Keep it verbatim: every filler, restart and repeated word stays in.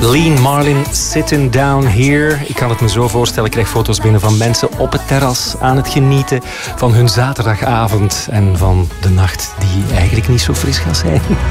Lean Marlin, Sitting Down Here. Ik kan het me zo voorstellen. Ik krijg foto's binnen van mensen op het terras aan het genieten van hun zaterdagavond en van de nacht die eigenlijk niet zo fris gaat zijn.